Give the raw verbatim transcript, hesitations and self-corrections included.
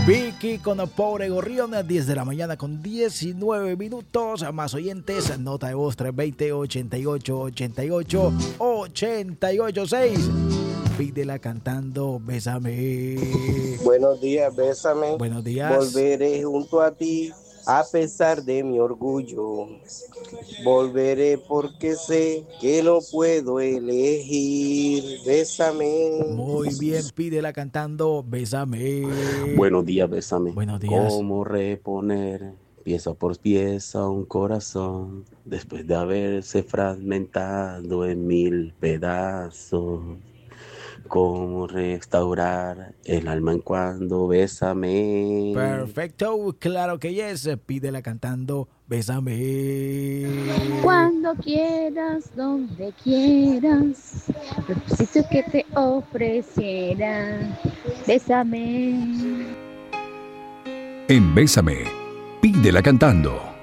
Vicky con el Pobre Gorrión, diez de la mañana con diecinueve minutos. Más oyentes, nota de voz tres dos cero, ochenta y ocho, ochenta y ocho, ochenta y ocho seis. Pídela cantando Bésame. Buenos días, bésame. Buenos días. Volveré junto a ti a pesar de mi orgullo. Volveré porque sé que no puedo elegir. Bésame. Muy bien, pídela cantando Bésame. Buenos días, bésame. Buenos días. ¿Cómo reponer pieza por pieza un corazón después de haberse fragmentado en mil pedazos? ¿Cómo restaurar el alma en cuando bésame? Perfecto, claro que yes. Pídela cantando Bésame. Cuando quieras, donde quieras, los sitios que te ofreciera. Bésame. En Bésame, pídela cantando.